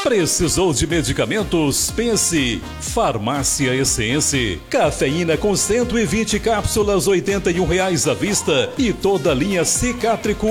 Precisou de medicamentos? Pense. Farmácia Essence. Cafeína com 120 cápsulas, R$ 81 à vista. E toda a linha Cicátrico